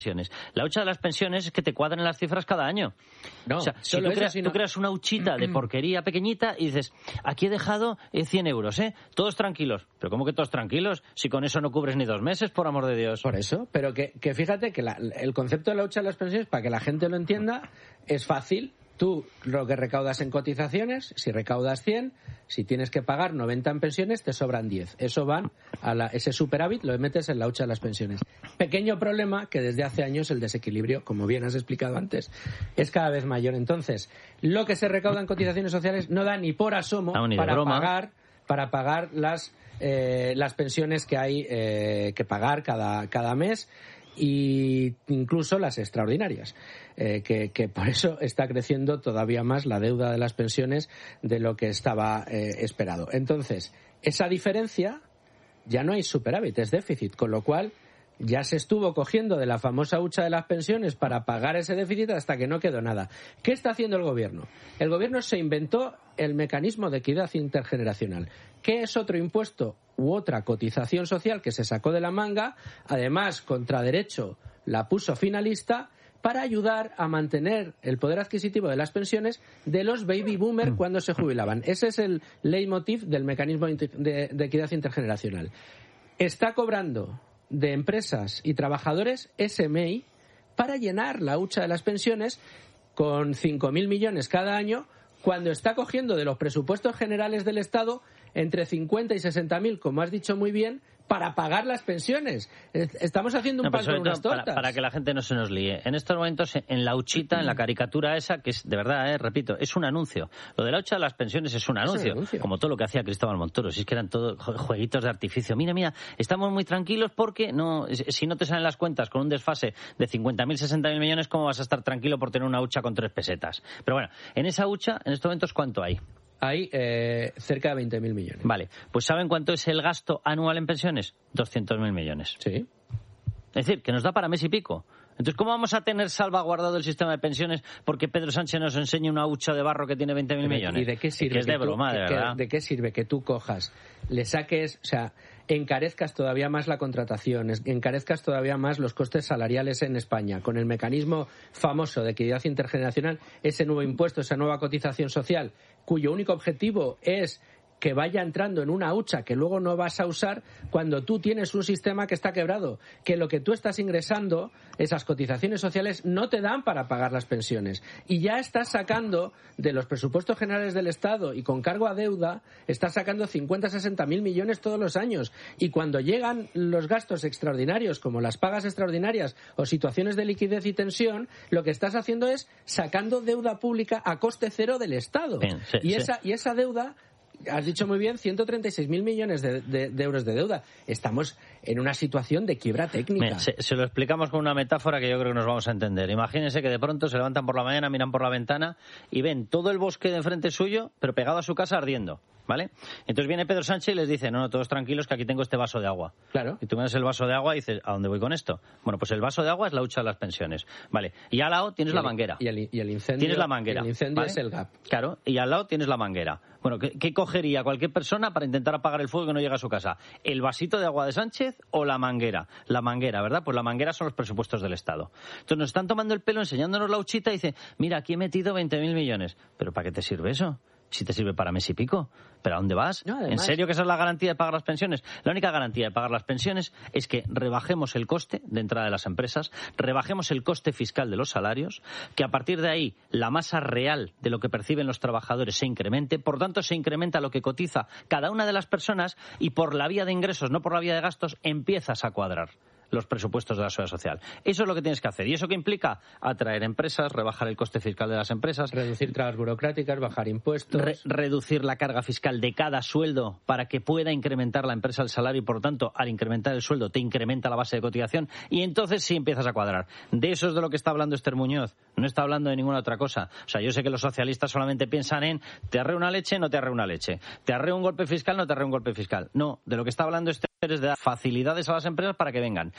La hucha de las pensiones es que te cuadren las cifras cada año. No, o sea, si tú creas una huchita de porquería pequeñita y dices, aquí he dejado 100 euros, todos tranquilos. ¿Pero cómo que todos tranquilos? Si con eso no cubres ni 2 meses, por amor de Dios. Por eso, pero que fíjate que el concepto de la hucha de las pensiones, para que la gente lo entienda, es fácil. Tú lo que recaudas en cotizaciones, si recaudas 100, si tienes que pagar 90 en pensiones, te sobran 10. Eso van ese superávit lo metes en la hucha de las pensiones. Pequeño problema que desde hace años el desequilibrio, como bien has explicado antes, es cada vez mayor. Entonces, lo que se recauda en cotizaciones sociales no da ni por asomo para pagar las pensiones que hay que pagar cada mes, y incluso las extraordinarias, que por eso está creciendo todavía más la deuda de las pensiones de lo que estaba esperado. Entonces, esa diferencia ya no hay superávit, es déficit, con lo cual ya se estuvo cogiendo de la famosa hucha de las pensiones para pagar ese déficit hasta que no quedó nada. ¿Qué está haciendo el gobierno? El gobierno se inventó el mecanismo de equidad intergeneracional, que es otro impuesto u otra cotización social que se sacó de la manga, además contra derecho la puso finalista, para ayudar a mantener el poder adquisitivo de las pensiones de los baby boomers cuando se jubilaban. Ese es el leitmotiv del mecanismo de equidad intergeneracional. Está cobrando de empresas y trabajadores SMI para llenar la hucha de las pensiones con 5.000 millones cada año, cuando está cogiendo de los presupuestos generales del Estado entre 50 y 60.000, como has dicho muy bien, para pagar las pensiones. Estamos haciendo un pan con unas tortas. Para que la gente no se nos líe. En estos momentos, en la huchita, en la caricatura esa, que es, de verdad, repito, es un anuncio. Lo de la hucha de las pensiones es un anuncio. Como todo lo que hacía Cristóbal Montoro. Si es que eran todos jueguitos de artificio. Mira, estamos muy tranquilos porque si no te salen las cuentas con un desfase de 50.000, 60.000 millones, ¿cómo vas a estar tranquilo por tener una hucha con 3 pesetas? Pero bueno, en esa hucha, en estos momentos, ¿cuánto hay? Hay cerca de 20.000 millones. Vale, pues ¿saben cuánto es el gasto anual en pensiones? 200.000 millones. Sí. Es decir, que nos da para mes y pico. Entonces, ¿cómo vamos a tener salvaguardado el sistema de pensiones porque Pedro Sánchez nos enseña una hucha de barro que tiene 20.000 millones? ¿Y de qué sirve? Que es de broma, de verdad. ¿De qué sirve que tú cojas, le saques, o sea, encarezcas todavía más la contratación, encarezcas todavía más los costes salariales en España, con el mecanismo famoso de equidad intergeneracional, ese nuevo impuesto, esa nueva cotización social, cuyo único objetivo es que vaya entrando en una hucha que luego no vas a usar cuando tú tienes un sistema que está quebrado, que lo que tú estás ingresando, esas cotizaciones sociales, no te dan para pagar las pensiones. Y ya estás sacando de los presupuestos generales del Estado y con cargo a deuda, estás sacando 50, 60.000 millones todos los años. Y cuando llegan los gastos extraordinarios, como las pagas extraordinarias o situaciones de liquidez y tensión, lo que estás haciendo es sacando deuda pública a coste cero del Estado. Bien, y esa deuda, has dicho muy bien, 136.000 millones de euros de deuda. Estamos en una situación de quiebra técnica. Se lo explicamos con una metáfora que yo creo que nos vamos a entender. Imagínense que de pronto se levantan por la mañana, miran por la ventana y ven todo el bosque de enfrente suyo, pero pegado a su casa ardiendo, ¿vale? Entonces viene Pedro Sánchez y les dice, no, todos tranquilos, que aquí tengo este vaso de agua. Claro. Y tú me das el vaso de agua y dices, ¿a dónde voy con esto? Bueno, pues el vaso de agua es la hucha de las pensiones, ¿vale? Y al lado tienes la manguera. Y el incendio. Tienes la manguera. El incendio, ¿vale? Es el GAP. Claro, y al lado tienes la manguera. Bueno, ¿qué cogería cualquier persona para intentar apagar el fuego que no llega a su casa? ¿El vasito de agua de Sánchez o la manguera? La manguera, ¿verdad? Pues la manguera son los presupuestos del Estado. Entonces nos están tomando el pelo enseñándonos la huchita y dice, mira, aquí he metido 20.000 millones. ¿Pero para qué te sirve eso? Si te sirve para mes y pico. ¿Pero a dónde vas? No, además, ¿en serio que esa es la garantía de pagar las pensiones? La única garantía de pagar las pensiones es que rebajemos el coste de entrada de las empresas, rebajemos el coste fiscal de los salarios, que a partir de ahí la masa real de lo que perciben los trabajadores se incremente, por tanto se incrementa lo que cotiza cada una de las personas y por la vía de ingresos, no por la vía de gastos, empiezas a cuadrar los presupuestos de la seguridad social. Eso es lo que tienes que hacer. ¿Y eso qué implica? Atraer empresas, rebajar el coste fiscal de las empresas. Reducir trabas burocráticas, bajar impuestos. Reducir la carga fiscal de cada sueldo para que pueda incrementar la empresa el salario y, por tanto, al incrementar el sueldo te incrementa la base de cotización y entonces sí empiezas a cuadrar. De eso es de lo que está hablando Esther Muñoz. No está hablando de ninguna otra cosa. O sea, yo sé que los socialistas solamente piensan en te arreo una leche, no te arreo una leche. Te arreo un golpe fiscal, no te arreo un golpe fiscal. No, de lo que está hablando Esther es de dar facilidades a las empresas para que vengan.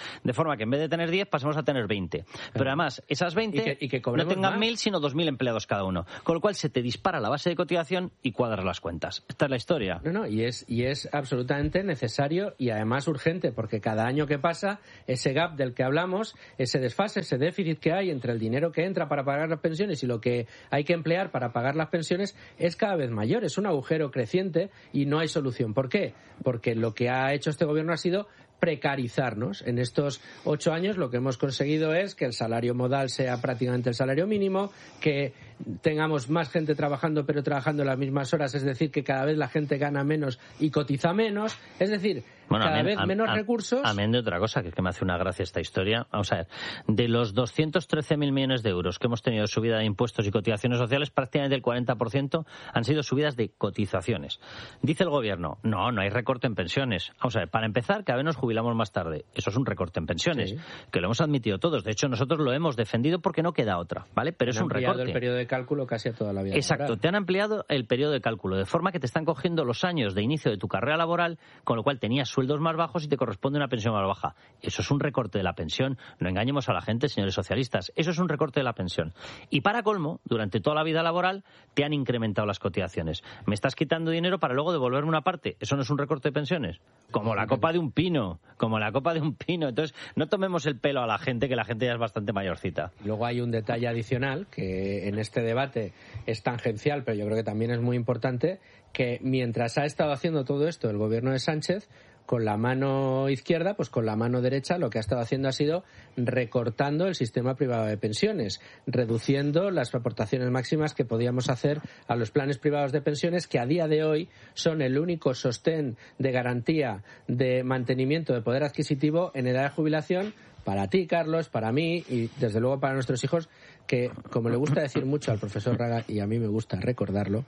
de forma que en vez de tener 10 pasemos a tener 20. Pero además, esas 20 y que no tengan más. 1.000, sino 2.000 empleados cada uno. Con lo cual se te dispara la base de cotización y cuadras las cuentas. Esta es la historia. No, y es absolutamente necesario y además urgente, porque cada año que pasa, ese gap del que hablamos, ese desfase, ese déficit que hay entre el dinero que entra para pagar las pensiones y lo que hay que emplear para pagar las pensiones es cada vez mayor. Es un agujero creciente y no hay solución. ¿Por qué? Porque lo que ha hecho este gobierno ha sido precarizarnos. En estos 8 años lo que hemos conseguido es que el salario modal sea prácticamente el salario mínimo, que tengamos más gente trabajando pero trabajando las mismas horas, es decir, que cada vez la gente gana menos y cotiza menos, es decir, cada vez menos recursos. Amén de otra cosa, que es que me hace una gracia esta historia. Vamos a ver, de los 213.000 millones de euros que hemos tenido de subida de impuestos y cotizaciones sociales, prácticamente el 40% han sido subidas de cotizaciones. Dice el gobierno, no hay recorte en pensiones. Vamos a ver, para empezar, cada vez nos jubilamos más tarde. Eso es un recorte en pensiones, sí, que lo hemos admitido todos. De hecho, nosotros lo hemos defendido porque no queda otra, ¿vale? Pero es un recorte. Han ampliado el periodo de cálculo casi a toda la vida. Exacto, laboral. Te han ampliado el periodo de cálculo, de forma que te están cogiendo los años de inicio de tu carrera laboral, con lo cual tenías sueldos más bajos y te corresponde una pensión más baja. Eso es un recorte de la pensión. No engañemos a la gente, señores socialistas. Eso es un recorte de la pensión. Y para colmo, durante toda la vida laboral te han incrementado las cotizaciones. Me estás quitando dinero para luego devolverme una parte. ¿Eso no es un recorte de pensiones? Como la copa de un pino. Entonces, no tomemos el pelo a la gente, que la gente ya es bastante mayorcita. Luego hay un detalle adicional que en este debate es tangencial, pero yo creo que también es muy importante, que mientras ha estado haciendo todo esto el gobierno de Sánchez, con la mano izquierda, pues con la mano derecha lo que ha estado haciendo ha sido recortando el sistema privado de pensiones, reduciendo las aportaciones máximas que podíamos hacer a los planes privados de pensiones, que a día de hoy son el único sostén de garantía de mantenimiento de poder adquisitivo en edad de jubilación para ti, Carlos, para mí y desde luego para nuestros hijos, que como le gusta decir mucho al profesor Raga, y a mí me gusta recordarlo,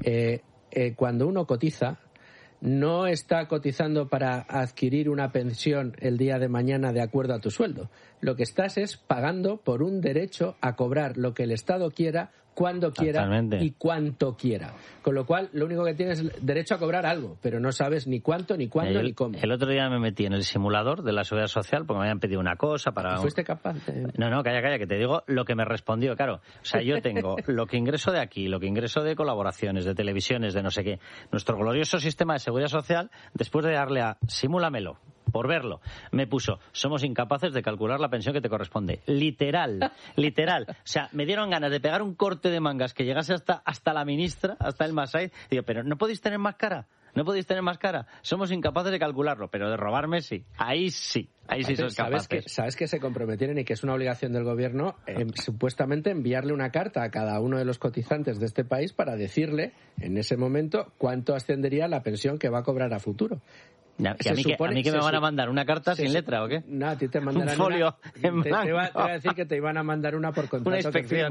cuando uno cotiza, no está cotizando para adquirir una pensión el día de mañana de acuerdo a tu sueldo. Lo que estás es pagando por un derecho a cobrar lo que el Estado quiera, cuando quiera y cuánto quiera. Con lo cual, lo único que tienes es derecho a cobrar algo, pero no sabes ni cuánto, ni cuándo, ni cómo. El otro día me metí en el simulador de la Seguridad Social porque me habían pedido una cosa para... ¿Fuiste capaz? No, calla, que te digo lo que me respondió. Claro, o sea, yo tengo lo que ingreso de aquí, lo que ingreso de colaboraciones, de televisiones, de no sé qué. Nuestro glorioso sistema de Seguridad Social, después de darle a simúlamelo, por verlo, me puso, somos incapaces de calcular la pensión que te corresponde. Literal. O sea, me dieron ganas de pegar un corte de mangas que llegase hasta la ministra, hasta el Masai. Digo, pero ¿no podéis tener más cara? Somos incapaces de calcularlo, pero de robarme sí. Ahí sí sois capaces. ¿Sabes que se comprometieron y que es una obligación del gobierno supuestamente enviarle una carta a cada uno de los cotizantes de este país para decirle en ese momento cuánto ascendería la pensión que va a cobrar a futuro? ¿A mí que me van a mandar una carta sin letra o qué? No, a ti te mandarán un folio en blanco. Te iba a decir que te iban a mandar una por contrato. Una inspección.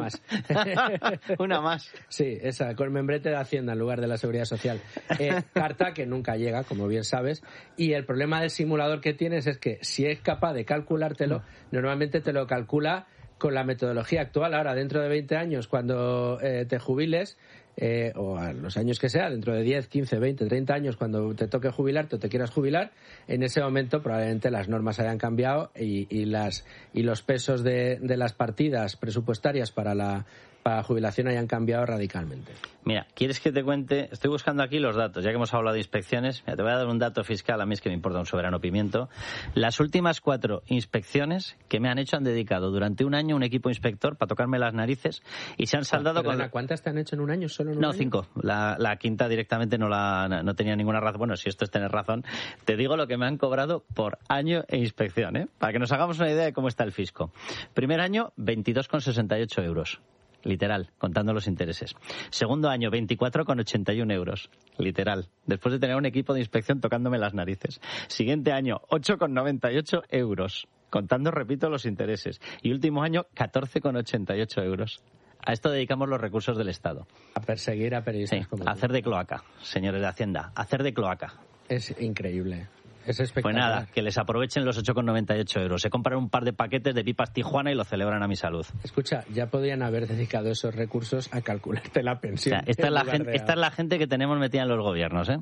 Una más. Sí, esa, con membrete de Hacienda en lugar de la Seguridad Social. Carta que nunca llega, como bien sabes. Y el problema del simulador que tienes es que si es capaz de calculártelo, normalmente te lo calcula con la metodología actual. Ahora, dentro de 20 años, cuando te jubiles, o a los años que sea, dentro de 10, 15, 20, 30 años, cuando te toque jubilarte o te quieras jubilar, en ese momento probablemente las normas hayan cambiado y los pesos de las partidas presupuestarias para la jubilación hayan cambiado radicalmente. Mira, ¿quieres que te cuente? Estoy buscando aquí los datos, ya que hemos hablado de inspecciones. Mira, te voy a dar un dato fiscal, a mí es que me importa un soberano pimiento. Las últimas 4 inspecciones que me han hecho han dedicado durante un año un equipo inspector para tocarme las narices y se han saldado ¿Cuántas te han hecho en un año? ¿Solo en un año? 5. La quinta directamente no tenía ninguna razón. Bueno, si esto es tener razón, te digo lo que me han cobrado por año e inspección, para que nos hagamos una idea de cómo está el fisco. Primer año, 22,68 euros. Literal, contando los intereses. Segundo año, 24,81 euros. Literal, después de tener un equipo de inspección tocándome las narices. Siguiente año, 8,98 euros. Contando, repito, los intereses. Y último año, 14,88 euros. A esto dedicamos los recursos del Estado. A perseguir a periodistas. Sí, a hacer de cloaca, señores de Hacienda. A hacer de cloaca. Es increíble. Es espectacular. Pues nada, que les aprovechen los 8,98 euros. Se compran un par de paquetes de pipas Tijuana y lo celebran a mi salud. Escucha, ya podrían haber dedicado esos recursos a calcularte la pensión. O sea, esta es la gente que tenemos metida en los gobiernos,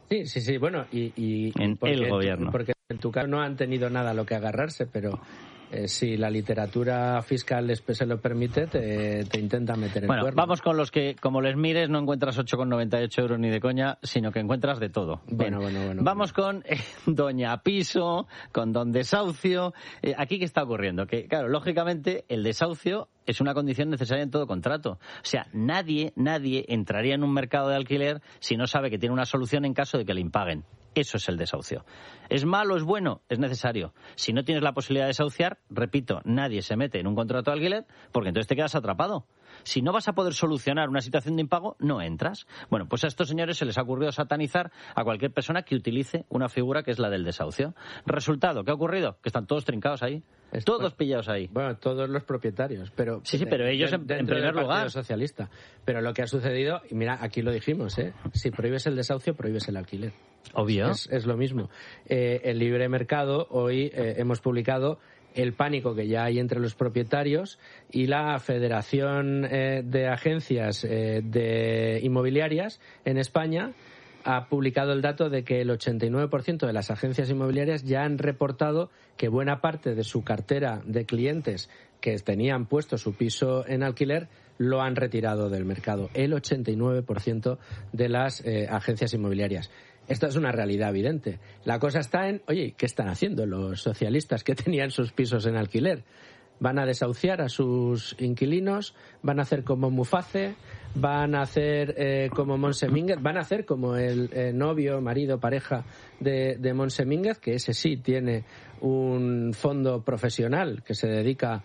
Sí, bueno, y en el gobierno. Porque en tu caso no han tenido nada a lo que agarrarse, pero si la literatura fiscal se lo permite, te intenta meter el cuerno. Bueno, vamos con los que, como les mires, no encuentras 8,98 euros ni de coña, sino que encuentras de todo. Bueno. Vamos con Doña Piso, con Don Desahucio. Aquí, ¿qué está ocurriendo? Que, claro, lógicamente, el desahucio es una condición necesaria en todo contrato. O sea, nadie entraría en un mercado de alquiler si no sabe que tiene una solución en caso de que le impaguen. Eso es el desahucio. ¿Es malo? ¿Es bueno? Es necesario. Si no tienes la posibilidad de desahuciar, repito, nadie se mete en un contrato de alquiler porque entonces te quedas atrapado. Si no vas a poder solucionar una situación de impago, no entras. Bueno, pues a estos señores se les ha ocurrido satanizar a cualquier persona que utilice una figura que es la del desahucio. Resultado, ¿qué ha ocurrido? Que están todos trincados ahí. Todos pillados ahí. Bueno, todos los propietarios, pero sí, pero ellos en primer lugar. Socialista. Pero lo que ha sucedido, y mira, aquí lo dijimos, si prohíbes el desahucio, prohíbes el alquiler. Obvio. Es lo mismo. El libre mercado, hoy hemos publicado el pánico que ya hay entre los propietarios y la Federación de Agencias de Inmobiliarias en España ha publicado el dato de que el 89% de las agencias inmobiliarias ya han reportado que buena parte de su cartera de clientes que tenían puesto su piso en alquiler lo han retirado del mercado. El 89% de las agencias inmobiliarias. Esto es una realidad evidente. La cosa está en, oye, ¿qué están haciendo los socialistas que tenían sus pisos en alquiler? ¿Van a desahuciar a sus inquilinos? ¿Van a hacer como Muface? ¿Van a hacer como Montse Mínguez? ¿Van a hacer como el novio, marido, pareja de Montse Mínguez? Que ese sí tiene un fondo profesional que se dedica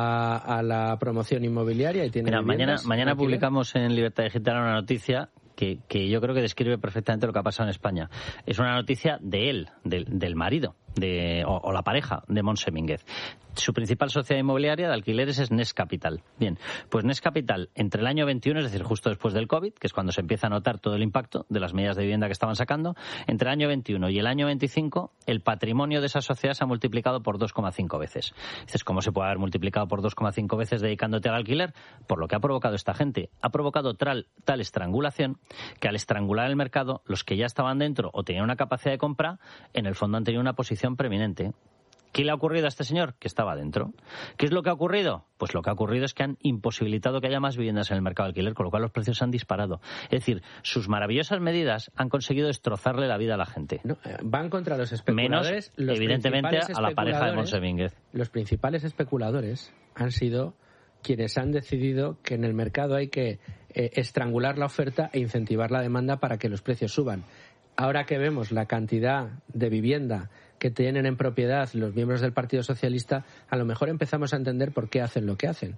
a la promoción inmobiliaria y tiene. Mira, mañana publicamos en Libertad Digital una noticia que yo creo que describe perfectamente lo que ha pasado en España. Es una noticia de él, del marido, o la pareja de Montse Mínguez. Su principal sociedad inmobiliaria de alquileres es Next Capital. Bien, pues Next Capital, entre el año 21, es decir, justo después del COVID, que es cuando se empieza a notar todo el impacto de las medidas de vivienda que estaban sacando, entre el año 21 y el año 25, el patrimonio de esa sociedad se ha multiplicado por 2,5 veces. Dices, ¿cómo se puede haber multiplicado por 2,5 veces dedicándote al alquiler? Por lo que ha provocado esta gente. Ha provocado tal estrangulación que al estrangular el mercado, los que ya estaban dentro o tenían una capacidad de compra, en el fondo han tenido una posición preeminente. ¿Qué le ha ocurrido a este señor? Que estaba dentro. ¿Qué es lo que ha ocurrido? Pues lo que ha ocurrido es que han imposibilitado que haya más viviendas en el mercado de alquiler, con lo cual los precios se han disparado. Es decir, sus maravillosas medidas han conseguido destrozarle la vida a la gente. No, van contra los especuladores. Menos, evidentemente, a la pareja de Montse Mínguez. Los principales especuladores han sido quienes han decidido que en el mercado hay que estrangular la oferta e incentivar la demanda para que los precios suban. Ahora que vemos la cantidad de vivienda que tienen en propiedad los miembros del Partido Socialista, a lo mejor empezamos a entender por qué hacen lo que hacen.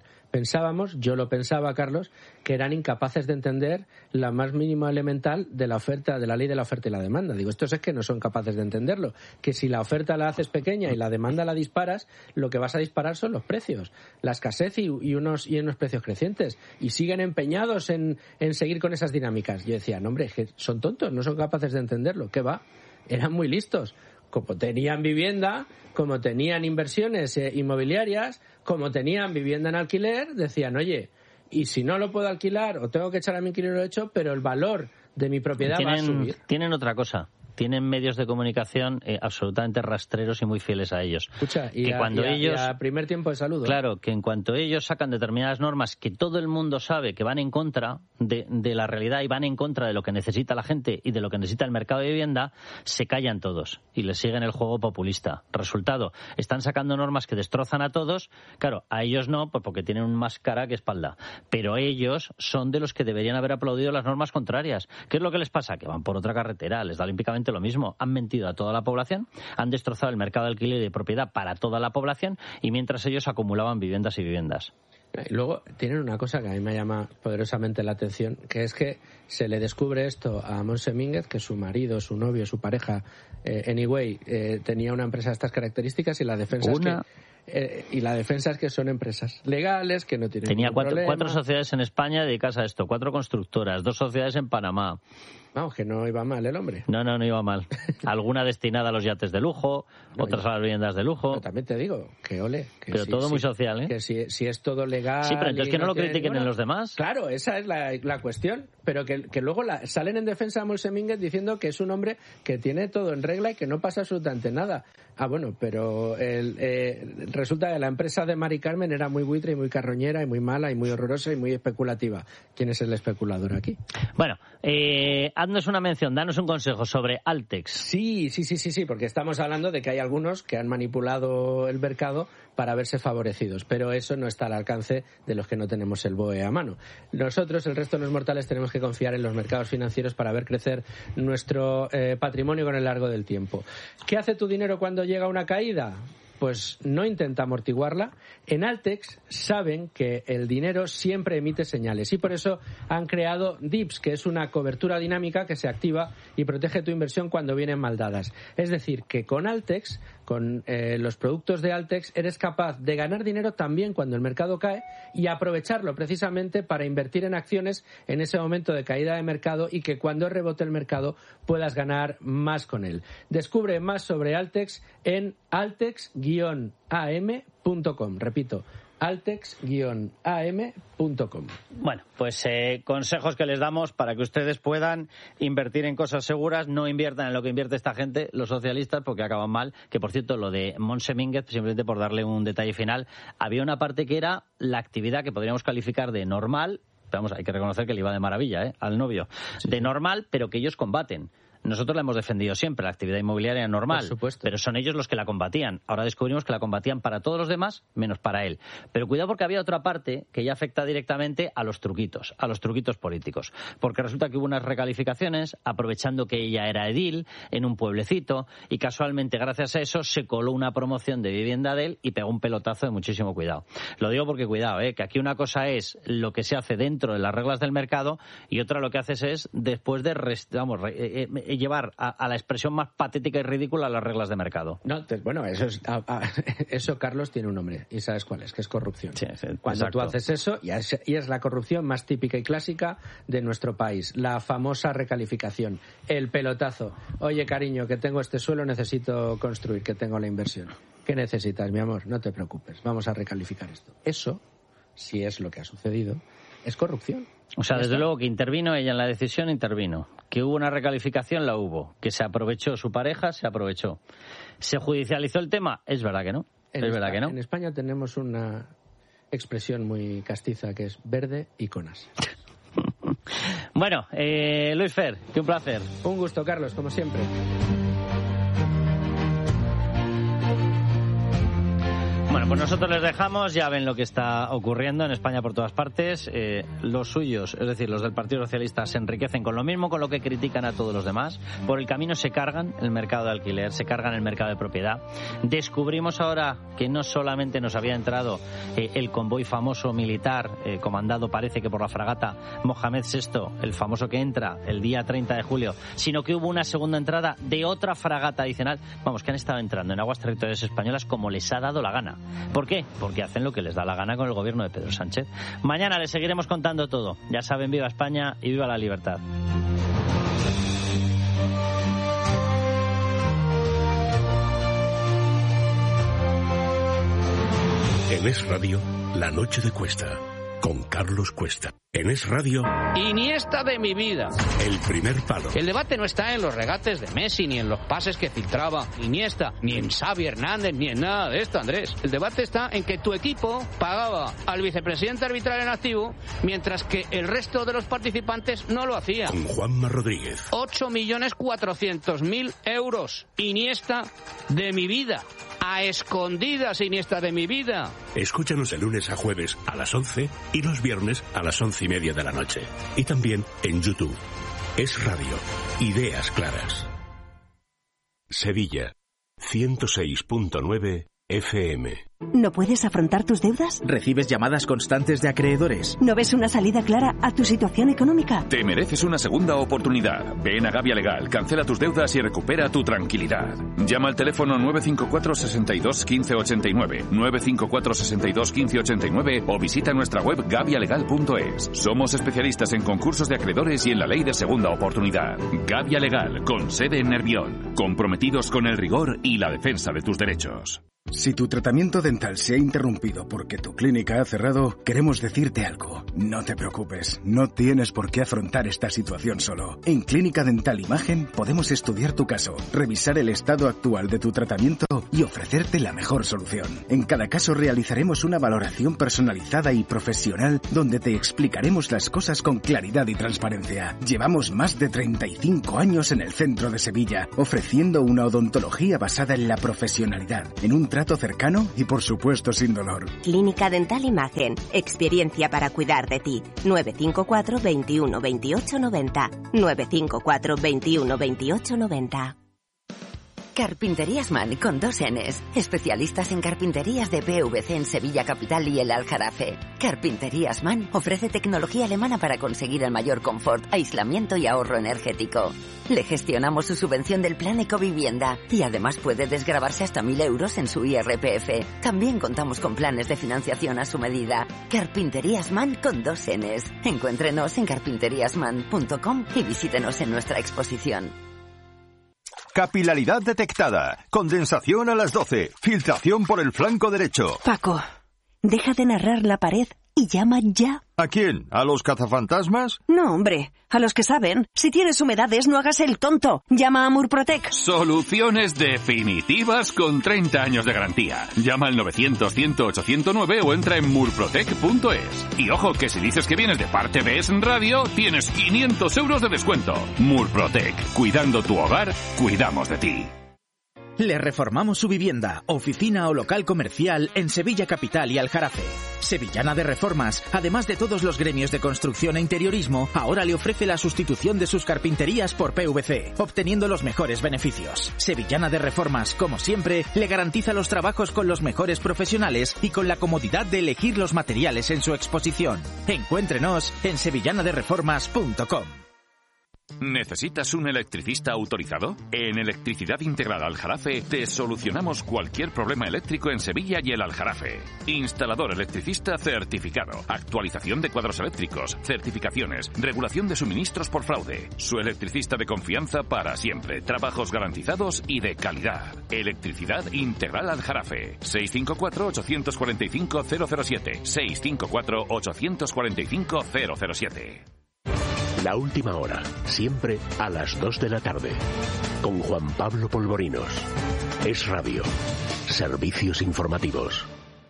Yo lo pensaba, Carlos, que eran incapaces de entender la más mínima elemental de la oferta, de la ley de la oferta y la demanda. Digo, estos es que no son capaces de entenderlo. Que si la oferta la haces pequeña y la demanda la disparas, lo que vas a disparar son los precios, la escasez y unos precios crecientes. Y siguen empeñados en seguir con esas dinámicas. Yo decía, no, hombre, es que son tontos, no son capaces de entenderlo. ¿Qué va? Eran muy listos. Como tenían vivienda, como tenían inversiones inmobiliarias, como tenían vivienda en alquiler, decían, oye, y si no lo puedo alquilar o tengo que echar a mi inquilino hecho, pero el valor de mi propiedad va a subir. Tienen otra cosa. Tienen medios de comunicación absolutamente rastreros y muy fieles a ellos. Escucha, y a primer tiempo de saludo. Claro, que en cuanto ellos sacan determinadas normas que todo el mundo sabe que van en contra de la realidad y van en contra de lo que necesita la gente y de lo que necesita el mercado de vivienda, se callan todos y les siguen el juego populista. Resultado, están sacando normas que destrozan a todos. Claro, a ellos no, pues porque tienen más cara que espalda. Pero ellos son de los que deberían haber aplaudido las normas contrarias. ¿Qué es lo que les pasa? Que van por otra carretera, les da olímpicamente lo mismo. Han mentido a toda la población, han destrozado el mercado de alquiler y de propiedad para toda la población y mientras ellos acumulaban viviendas y viviendas. Y luego tienen una cosa que a mí me llama poderosamente la atención, que es que se le descubre esto a Montse Mínguez, que su marido, su novio, su pareja, anyway, tenía una empresa de estas características y la defensa es que son empresas legales, que no tienen Tenía ningún problema. 4 sociedades en España dedicadas a esto, 4 constructoras, 2 sociedades en Panamá. Vamos, que no iba mal el hombre. No iba mal. Alguna destinada a los yates de lujo, otras a las viviendas de lujo. Pero también te digo, que ole. Que pero todo muy social, ¿eh? Que si es todo legal... Sí, pero entonces que no lo critiquen en los demás. Claro, esa es la cuestión. Pero que luego salen en defensa de Molse Mínguez diciendo que es un hombre que tiene todo en regla y que no pasa absolutamente nada. Ah, bueno, pero resulta que la empresa de Mari Carmen era muy buitre y muy carroñera y muy mala y muy horrorosa y muy especulativa. ¿Quién es el especulador aquí? Bueno, haznos una mención, danos un consejo sobre Altex. Sí, porque estamos hablando de que hay algunos que han manipulado el mercado para verse favorecidos, pero eso no está al alcance de los que no tenemos el BOE a mano. Nosotros, el resto de los mortales, tenemos que confiar en los mercados financieros para ver crecer nuestro patrimonio con el largo del tiempo. ¿Qué hace tu dinero cuando llega una caída? Pues no intenta amortiguarla. En Altex saben que el dinero siempre emite señales y por eso han creado DIPS, que es una cobertura dinámica que se activa y protege tu inversión cuando vienen mal dadas. Es decir, que con Altex, con los productos de Altex, eres capaz de ganar dinero también cuando el mercado cae y aprovecharlo precisamente para invertir en acciones en ese momento de caída de mercado y que cuando rebote el mercado puedas ganar más con él. Descubre más sobre Altex en altex-am.com. Repito, altex-am.com. Bueno, pues consejos que les damos para que ustedes puedan invertir en cosas seguras, no inviertan en lo que invierte esta gente, los socialistas, porque acaban mal. Que, por cierto, lo de Montse Mínguez, simplemente por darle un detalle final, había una parte que era la actividad que podríamos calificar de normal, pero vamos, hay que reconocer que le iba de maravilla, al novio, sí, de normal, pero que ellos combaten. Nosotros la hemos defendido siempre, la actividad inmobiliaria normal, por supuesto, pero son ellos los que la combatían. Ahora descubrimos que la combatían para todos los demás, menos para él. Pero cuidado porque había otra parte que ya afecta directamente a los truquitos políticos. Porque resulta que hubo unas recalificaciones, aprovechando que ella era edil en un pueblecito, y casualmente gracias a eso se coló una promoción de vivienda de él y pegó un pelotazo de muchísimo cuidado. Lo digo porque cuidado, que aquí una cosa es lo que se hace dentro de las reglas del mercado y otra lo que haces es después de llevar a la expresión más patética y ridícula las reglas de mercado. No, bueno, eso, Carlos, tiene un nombre, y sabes cuál es, que es corrupción. Sí, Cuando exacto. tú haces eso, y es la corrupción más típica y clásica de nuestro país, la famosa recalificación, el pelotazo. Oye, cariño, que tengo este suelo, necesito construir, que tengo la inversión. ¿Qué necesitas, mi amor? No te preocupes, vamos a recalificar esto. Eso, si es lo que ha sucedido, es corrupción. O sea, desde luego que intervino ella en la decisión, intervino. Que hubo una recalificación, la hubo. Que se aprovechó su pareja, se aprovechó. ¿Se judicializó el tema? Es verdad que no. ¿Verdad que no? En España tenemos una expresión muy castiza que es verde y conas. Bueno, Luis Fer, que un placer. Un gusto, Carlos, como siempre. Bueno, pues nosotros les dejamos, ya ven lo que está ocurriendo en España por todas partes. Los suyos, es decir, los del Partido Socialista, se enriquecen con lo mismo, con lo que critican a todos los demás. Por el camino se cargan el mercado de alquiler, se cargan el mercado de propiedad. Descubrimos ahora que no solamente nos había entrado el convoy famoso militar, comandado parece que por la fragata Mohamed VI, el famoso que entra el día 30 de julio, sino que hubo una segunda entrada de otra fragata adicional. Vamos, que han estado entrando en aguas territoriales españolas como les ha dado la gana. ¿Por qué? Porque hacen lo que les da la gana con el gobierno de Pedro Sánchez. Mañana les seguiremos contando todo. Ya saben, viva España y viva la libertad. En Es Radio, La Noche de Cuesta, con Carlos Cuesta. En Es Radio, Iniesta de mi vida. El Primer Palo. El debate no está en los regates de Messi, ni en los pases que filtraba Iniesta, ni en Xavi Hernández, ni en nada de esto, Andrés. El debate está en que tu equipo pagaba al vicepresidente arbitral en activo, mientras que el resto de los participantes no lo hacía. Con Juanma Rodríguez. 8.400.000 euros. Iniesta de mi vida. A escondidas, Iniesta de mi vida. Escúchanos de lunes a jueves a las 11 y los viernes a las 11:30 de la noche. Y también en YouTube. Es Radio. Ideas claras. Sevilla. 106.9 FM. ¿No puedes afrontar tus deudas? ¿Recibes llamadas constantes de acreedores? ¿No ves una salida clara a tu situación económica? Te mereces una segunda oportunidad. Ven a Gavia Legal, cancela tus deudas y recupera tu tranquilidad. Llama al teléfono 954 62 15 89, 954 62 15 89 o visita nuestra web gavialegal.es. Somos especialistas en concursos de acreedores y en la ley de segunda oportunidad. Gavia Legal, con sede en Nervión, comprometidos con el rigor y la defensa de tus derechos. Si tu tratamiento dental se ha interrumpido porque tu clínica ha cerrado, queremos decirte algo. No te preocupes, no tienes por qué afrontar esta situación solo. En Clínica Dental Imagen podemos estudiar tu caso, revisar el estado actual de tu tratamiento y ofrecerte la mejor solución. En cada caso realizaremos una valoración personalizada y profesional donde te explicaremos las cosas con claridad y transparencia. Llevamos más de 35 años en el centro de Sevilla, ofreciendo una odontología basada en la profesionalidad, en un trato cercano y por supuesto sin dolor. Clínica Dental Imagen, experiencia para cuidar de ti. 954 21 28 90. 954 21 28 90. Carpinterías Man con 2 Ns. Especialistas en carpinterías de PVC en Sevilla Capital y el Aljarafe. Carpinterías Man ofrece tecnología alemana para conseguir el mayor confort, aislamiento y ahorro energético. Le gestionamos su subvención del plan Ecovivienda y además puede desgravarse hasta 1.000 euros en su IRPF. También contamos con planes de financiación a su medida. Carpinterías Man con 2 Ns. Encuéntrenos en carpinteriasman.com y visítenos en nuestra exposición. Capilaridad detectada. Condensación a las 12. Filtración por el flanco derecho. Paco, deja de narrar la pared y llama ya. ¿A quién? ¿A los cazafantasmas? No, hombre, a los que saben. Si tienes humedades, no hagas el tonto. Llama a Murprotec. Soluciones definitivas con 30 años de garantía. Llama al 900-108-109 o entra en murprotec.es. Y ojo, que si dices que vienes de parte de Es Radio, tienes 500 euros de descuento. Murprotec. Cuidando tu hogar, cuidamos de ti. Le reformamos su vivienda, oficina o local comercial en Sevilla Capital y Aljarafe. Sevillana de Reformas, además de todos los gremios de construcción e interiorismo, ahora le ofrece la sustitución de sus carpinterías por PVC, obteniendo los mejores beneficios. Sevillana de Reformas, como siempre, le garantiza los trabajos con los mejores profesionales y con la comodidad de elegir los materiales en su exposición. Encuéntrenos en sevillanadereformas.com. ¿Necesitas un electricista autorizado? En Electricidad Integral Aljarafe te solucionamos cualquier problema eléctrico en Sevilla y el Aljarafe. Instalador electricista certificado, actualización de cuadros eléctricos, certificaciones, regulación de suministros por fraude. Su electricista de confianza para siempre, trabajos garantizados y de calidad. Electricidad Integral Aljarafe. 654-845-007. 654-845-007. La última hora, siempre a las 2 de la tarde. Con Juan Pablo Polvorinos. Es Radio. Servicios informativos.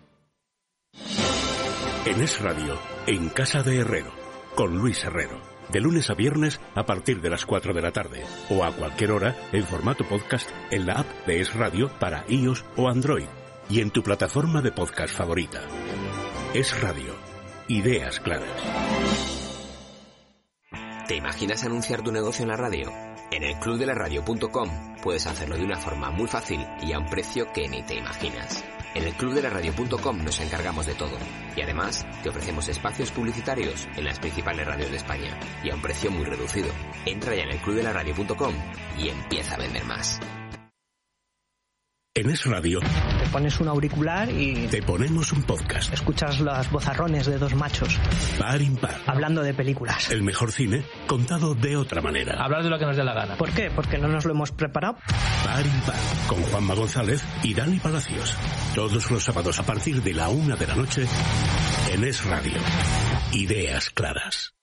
En Es Radio, en Casa de Herrero, con Luis Herrero. De lunes a viernes a partir de las 4 de la tarde. O a cualquier hora en formato podcast en la app de Es Radio para iOS o Android. Y en tu plataforma de podcast favorita. Es Radio. Ideas claras. ¿Te imaginas anunciar tu negocio en la radio? En el clubdelaradio.com puedes hacerlo de una forma muy fácil y a un precio que ni te imaginas. En el clubdelaradio.com nos encargamos de todo y además te ofrecemos espacios publicitarios en las principales radios de España y a un precio muy reducido. Entra ya en el clubdelaradio.com y empieza a vender más. En Es Radio te pones un auricular y te ponemos un podcast. Escuchas los vozarrones de dos machos par impar hablando de películas. El mejor cine contado de otra manera. Hablar de lo que nos dé la gana. ¿Por qué? Porque no nos lo hemos preparado. Par impar con Juanma González y Dani Palacios. Todos los sábados a partir de la 1 de la noche en Es Radio. Ideas claras.